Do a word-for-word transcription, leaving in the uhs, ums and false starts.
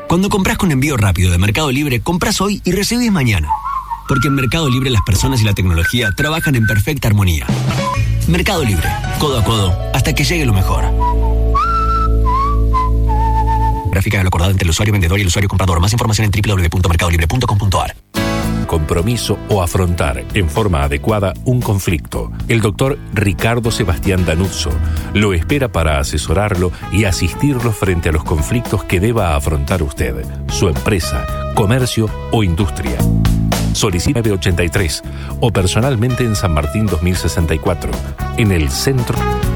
Cuando compras con envío rápido de Mercado Libre, compras hoy y recibís mañana. Porque en Mercado Libre las personas y la tecnología trabajan en perfecta armonía. Mercado Libre, codo a codo, hasta que llegue lo mejor. Gráfica de lo acordado entre el usuario vendedor y el usuario comprador. Más información en doble u doble u doble u punto mercado libre punto com punto a r. Compromiso o afrontar en forma adecuada un conflicto. El doctor Ricardo Sebastián Danuzzo lo espera para asesorarlo y asistirlo frente a los conflictos que deba afrontar usted, su empresa, comercio o industria. Solicita de ochenta y tres o personalmente en San Martín dos mil sesenta y cuatro, en el centro